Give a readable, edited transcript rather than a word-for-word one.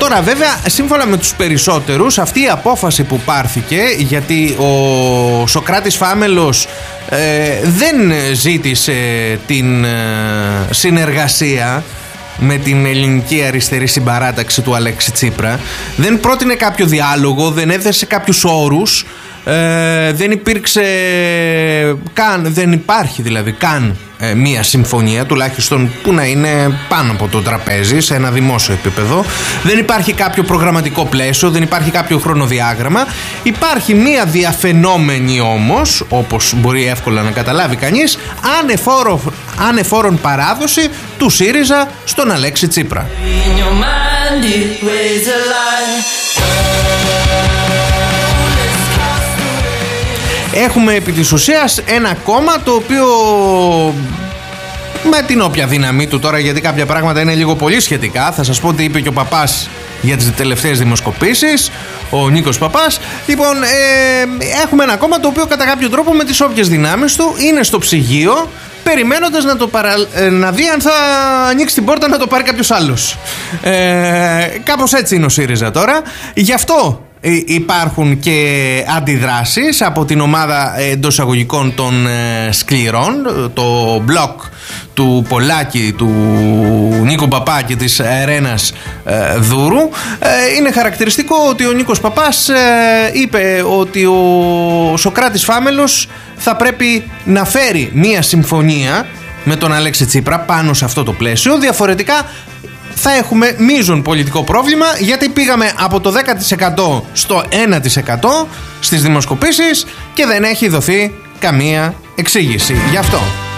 Τώρα βέβαια σύμφωνα με τους περισσότερους αυτή η απόφαση που πάρθηκε, γιατί ο Σωκράτης Φάμελος δεν ζήτησε την συνεργασία με την ελληνική αριστερή συμπαράταξη του Αλέξη Τσίπρα, δεν πρότεινε κάποιο διάλογο, δεν έθεσε κάποιους όρους, δεν υπήρξε καν, δεν υπάρχει δηλαδή καν μία συμφωνία, τουλάχιστον που να είναι πάνω από το τραπέζι σε ένα δημόσιο επίπεδο. Δεν υπάρχει κάποιο προγραμματικό πλαίσιο, δεν υπάρχει κάποιο χρονοδιάγραμμα. Υπάρχει μία διαφαινόμενη όμως, όπως μπορεί εύκολα να καταλάβει κανείς, ανεφόρον παράδοση του ΣΥΡΙΖΑ στον Αλέξη Τσίπρα. Έχουμε επί της ουσίας ένα κόμμα το οποίο με την όποια δύναμή του τώρα, γιατί κάποια πράγματα είναι λίγο πολύ σχετικά, θα σας πω τι είπε και ο Παπάς για τις τελευταίες δημοσκοπήσεις, ο Νίκος Παπάς. Λοιπόν, έχουμε ένα κόμμα το οποίο κατά κάποιο τρόπο με τις όποιες δυνάμεις του είναι στο ψυγείο, περιμένοντας να δει αν θα ανοίξει την πόρτα να το πάρει κάποιος άλλος. Κάπως έτσι είναι ο ΣΥΡΙΖΑ τώρα. Γι' αυτό υπάρχουν και αντιδράσεις από την ομάδα εντός εισαγωγικών των σκληρών, το μπλοκ του Πολάκη, του Νίκου Παπά και της Ρένας Δούρου. Είναι χαρακτηριστικό ότι ο Νίκος Παπάς είπε ότι ο Σωκράτης Φάμελος θα πρέπει να φέρει μία συμφωνία με τον Αλέξη Τσίπρα πάνω σε αυτό το πλαίσιο, διαφορετικά θα έχουμε μείζον πολιτικό πρόβλημα, γιατί πήγαμε από το 10% στο 1% στις δημοσκοπήσεις και δεν έχει δοθεί καμία εξήγηση γι' αυτό.